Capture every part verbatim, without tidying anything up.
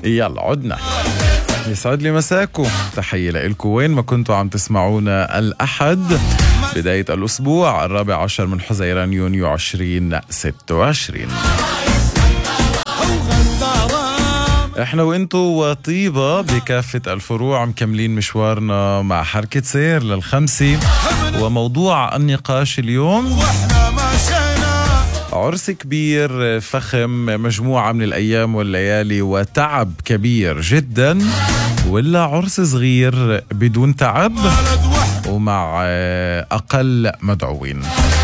يلا عدنا. يسعد لي مساكم، تحية لإلكم وين ما كنتوا عم تسمعونا الأحد بداية الأسبوع الرابع عشر من حزيران يونيو عشرين ستة وعشرين. احنا وانتو وطيبة بكافة الفروع مكملين مشوارنا مع حركة سير للخمسة، وموضوع النقاش اليوم عرس كبير فخم، مجموعة من الأيام والليالي وتعب كبير جدا، ولا عرس صغير بدون تعب ومع أقل مدعوين.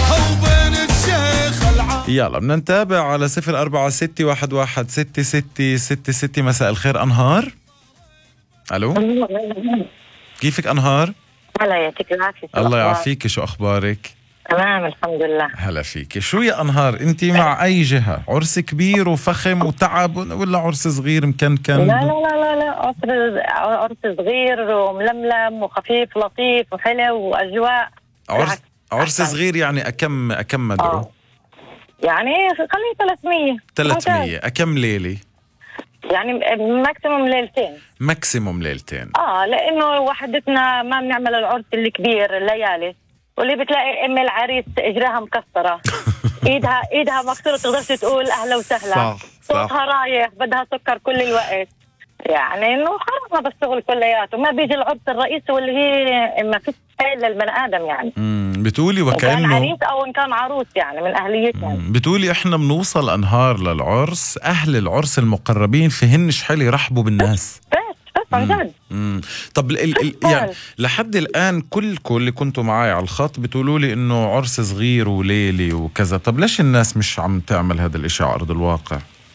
يلا بدنا نتابع على صفر أربعة ستة واحد واحد ستة ستة ستة ستة. مساء الخير أنهار. ألو، كيفك أنهار؟ هلا يعطيك العافية. الله يعافيك، شو أخبارك؟ تمام الحمد لله. هلا فيك. شو يا أنهار، أنت مع أي جهة؟ عرس كبير وفخم وتعب ولا عرس صغير مكنكن؟ لا لا لا لا لا عرس عرس صغير وململم وخفيف لطيف وحلو وأجواء. عرس عرس صغير يعني أكم أكم مدعو؟ آه. يعني خليه ثلاثمية. ثلاثمية. أكم ليلة؟ يعني ماكسيموم ليلتين. ماكسيموم ليلتين. اه لانه وحدتنا ما بنعمل العرس الكبير الليالي، واللي بتلاقي ام العريس اجراها مكسره ايدها ايدها مكسوره، تقدرش تقول اهلا وسهلا. صح صوتها رايح، بدها سكر كل الوقت. يعني انه خلصنا بالشغل كلياته، ما بيجي العرس الرئيسي واللي هي ما فيش حيل للبني ادم. يعني امم بتقولي وكانه كان عريس او ان كان عروس يعني من اهليتنا. بتقولي احنا بنوصل انهار للعرس، اهل العرس المقربين فيهن شحال يرحبوا بالناس. بس بس عن جد. طب ال ال يعني لحد الان كلكم اللي كنتوا معي على الخط بتقولوا لي انه عرس صغير وليلي وكذا، طب ليش الناس مش عم تعمل هذا الاشي على ارض الواقع؟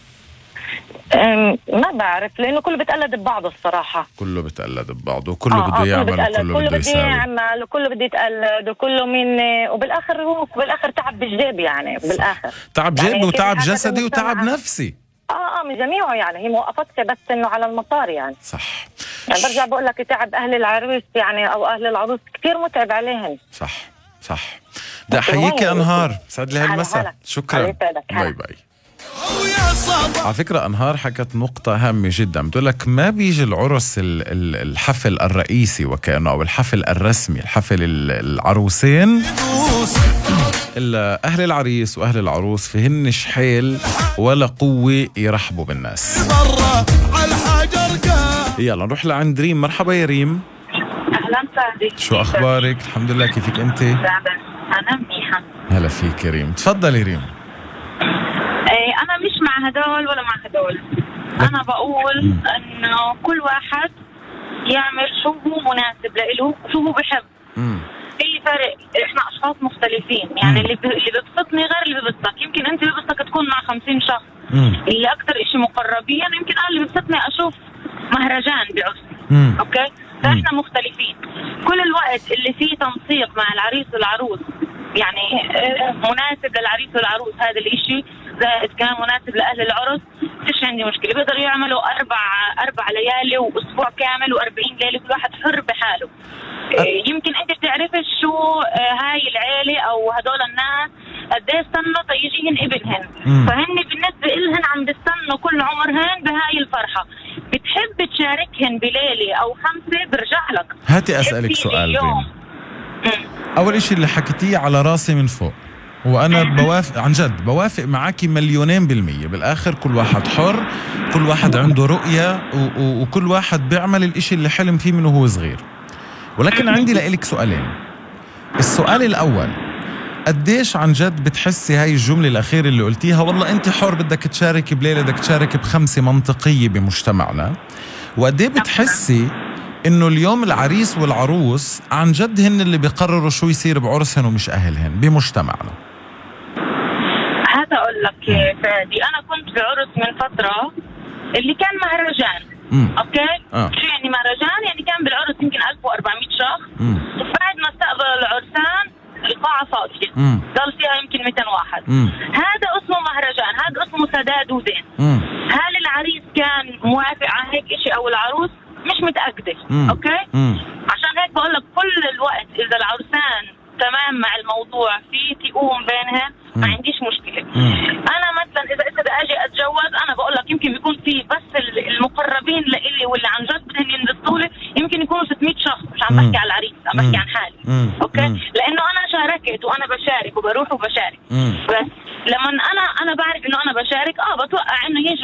ما بعرف، لانه كله بتقلد ببعضه الصراحه. كله بتقلد ببعضه، وكله آه بده آه يعمل وكله بده يساوي، كله بده يعمل وكله بده يتقلد وكله من، وبالاخر هو بالاخر تعب بالجيب. يعني بالاخر تعب جيب يعني وتعب جسدي وتعب نفسي. اه اه من جميعه. يعني هي موقفتها بس انه على المطار. يعني صح. يعني برجع بقول لك تعب اهل العروس يعني او اهل العروس كثير متعب عليهم. صح صح. بدي احييك يا انهار، سعد لي هالمساء. شكرا، باي باي. على فكرة أنهار حكت نقطة هامة جدا، بتقول لك ما بيجي العرس الحفل الرئيسي وكأنه أو الحفل الرسمي، الحفل العروسين، إلا أهل العريس وأهل العروس فيهن شحيل ولا قوة يرحبوا بالناس. يلا نروح لعند ريم. مرحبا يا ريم. أهلا سعدي، شو أخبارك؟ الحمد لله، كيفك أنت؟ أنا منيحة. هلا فيك يا ريم، تفضلي ريم. أنا مش مع هدول ولا مع هدول. أنا بقول إنه كل واحد يعمل شو هو مناسب له وشو هو بحب. في فرق، إحنا أشخاص مختلفين. يعني اللي اللي بيبسطني غير اللي بيبسطك. يمكن أنت بيبسطك تكون مع خمسين شخص. مم. اللي أكتر إشي مقربين يمكن أنا اللي بيبسطني أشوف مهرجان بعرسي. أوكي؟ فإحنا مم. مختلفين. كل الوقت اللي فيه تنسيق مع العريس والعروس، يعني مناسب للعريس والعروس هذا الإشي، زائد كان مناسب لأهل العرس، فيش عندي مشكلة. بيقدروا يعملوا أربع أربع ليالي وأسبوع كامل وأربعين ليلة، كل واحد حر بحاله. أه. يمكن أنت بتعرفش شو هاي العيلة أو هدول الناس قد ايه استنوا تيجيهن ابنهن، فهن بالنسبة إلهن عم بيستنوا كل عمرهن بهاي الفرحة. بتحب تشاركهن بليلة أو خمسة برجع لك. هاتي أسألك سؤال ريم. أول إشي اللي حكيتيه على راسي من فوق، وأنا بوافق عن جد، بوافق معاكي مليونين بالمية. بالآخر كل واحد حر، كل واحد عنده رؤية، وكل واحد بيعمل الإشي اللي حلم فيه من وهو صغير. ولكن عندي لإلك سؤالين. السؤال الأول، قديش عن جد بتحسي هاي الجملة الأخيرة اللي قلتيها، والله أنت حر بدك تشارك بليلة بدك تشارك بخمسة، منطقية بمجتمعنا؟ وقديه بتحسي إنه اليوم العريس والعروس عن جد هن اللي بيقرروا شو يصير بعرسهن ومش أهلهن بمجتمعنا؟ هذا أقول لك يا فادي، أنا كنت بعرس من فترة اللي كان مهرجان. مم. أوكي؟ آه. شو يعني مهرجان؟ يعني كان بالعرس يمكن ألف وأربعمية شخص. بعد ما استقبل العرسان القاعة فاضية، ضل فيها يمكن مئتين واحد. مم. هذا اسمه مهرجان، هذا اسمه سداد ودين. مم. هل العريس كان موافق على هيك إشي أو العروس؟ مش متأكدة. مم. أوكي؟ مم. عشان هيك بقول لك كل الوقت إذا العرسان تمام مع الموضوع، في تقوم بينهم، ما عنديش مشكلة. مم. أنا مثلا إذا إذا بدي أجي أتجوز، أنا بقول لك يمكن بيكون في بس المقرب عم بحكي على العريس، عم بحكي عن حالي. مم. اوكي مم. لانه انا شاركت وانا بشارك وبروح وبشارك. مم. بس لما انا انا بعرف انه انا بشارك اه بتوقع انه يجي